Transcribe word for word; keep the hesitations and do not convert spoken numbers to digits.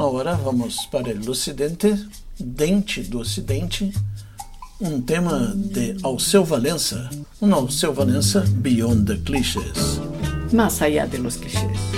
ahora vamos para el Ocidente, Dente do Ocidente, um tema de Alceu Valença, um Alceu Valença Beyond the Clichés. Más allá de los clichés.